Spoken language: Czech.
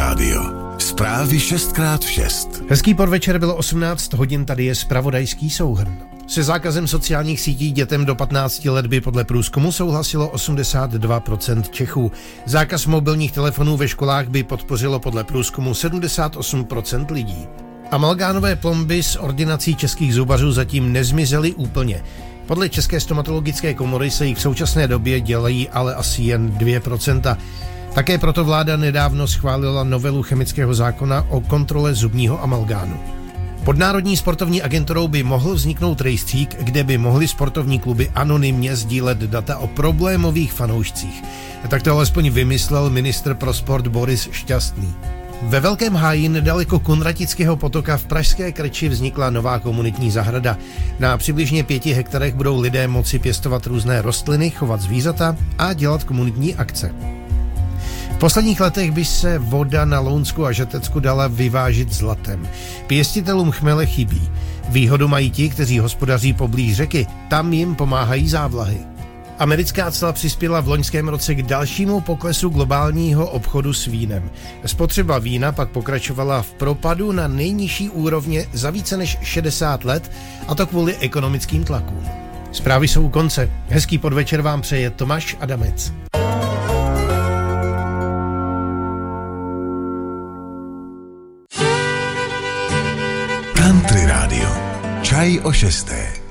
rádio. Zprávy 6x6. Hezký podvečer, bylo 18 hodin, tady je zpravodajský souhrn. Se zákazem sociálních sítí dětem do 15 let by podle průzkumu souhlasilo 82% Čechů. Zákaz mobilních telefonů ve školách by podpořilo podle průzkumu 78% lidí. Amalgánové plomby z ordinací českých zubařů zatím nezmizely úplně. Podle České stomatologické komory se jich v současné době dělají ale asi jen 2%. Také proto vláda nedávno schválila novelu chemického zákona o kontrole zubního amalgánu. Pod Národní sportovní agenturou by mohl vzniknout rejstřík, kde by mohly sportovní kluby anonymně sdílet data o problémových fanoušcích. Tak to alespoň vymyslel ministr pro sport Boris Šťastný. Ve Velkém Háji nedaleko Kunratického potoka v Pražské Krči vznikla nová komunitní zahrada. Na přibližně 5 hektarech budou lidé moci pěstovat různé rostliny, chovat zvířata a dělat komunitní akce. V posledních letech by se voda na Lounsku a Žatecku dala vyvážit zlatem. Pěstitelům chmele chybí. Výhodu mají ti, kteří hospodaří poblíž řeky. Tam jim pomáhají závlahy. Americká cla přispěla v loňském roce k dalšímu poklesu globálního obchodu s vínem. Spotřeba vína pak pokračovala v propadu na nejnižší úrovně za více než 60 let, a to kvůli ekonomickým tlakům. Zprávy jsou u konce. Hezký podvečer vám přeje Tomáš Adamec. Country rádio. Čaj o 6.